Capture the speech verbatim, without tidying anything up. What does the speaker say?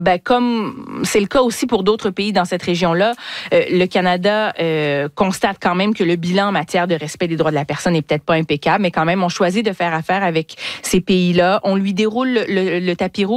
Ben, comme c'est le cas aussi pour d'autres pays dans cette région-là, euh, le Canada euh, constate quand même que le bilan en matière de respect des droits de la personne n'est peut-être pas impeccable, mais quand même, on choisit de faire affaire avec ces pays-là. On lui déroule le, le, le tapis rouge